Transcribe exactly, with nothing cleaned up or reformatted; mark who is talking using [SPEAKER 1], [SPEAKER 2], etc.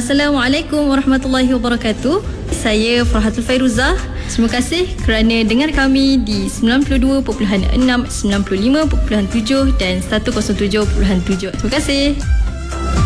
[SPEAKER 1] Assalamualaikum warahmatullahi wabarakatuh. Saya Farhatul Fairuzah. Terima kasih kerana dengar kami di sembilan puluh dua perpuluhan enam, sembilan puluh lima perpuluhan tujuh dan seratus tujuh perpuluhan tujuh. Terima kasih.